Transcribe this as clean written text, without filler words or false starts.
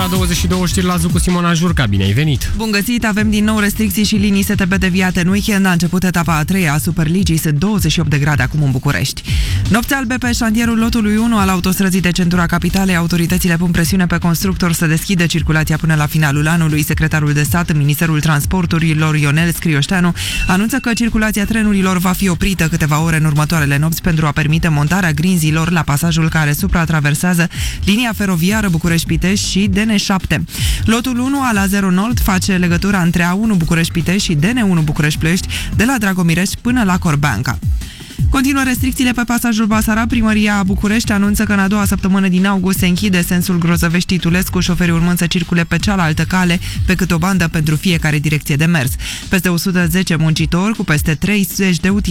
ora 22, știri la zi cu Simona Jurca. Bine ai venit! Bun găsit! Avem din nou restricții și linii STB deviate în weekend. A început etapa a 3-a a Superligii. Sunt 28 de grade acum în București. Nopți albe pe șantierul lotului 1 al autostrăzii de centura capitalei. Autoritățile pun presiune pe constructor să deschidă circulația până la finalul anului. Secretarul de stat în Ministerul Transporturilor, Ionel Scrioșteanu, anunță că circulația trenurilor va fi oprită câteva ore în următoarele nopți pentru a permite montarea grinzilor la pasajul care supratraversează linia feroviară București-Pitești și DN7. Lotul 1 al A0 Nord face legătura între A1 București-Pitești și DN1 București-Ploiești de la Dragomirești până la Corbeanca. Continuă restricțiile pe pasajul Basarab. Primăria București anunță că în a doua săptămână din august se închide sensul Grozăvești-Titulescu, șoferii urmând să circule pe cealaltă cale, pe câte o bandă pentru fiecare direcție de mers. Peste 110 muncitori cu peste 30 de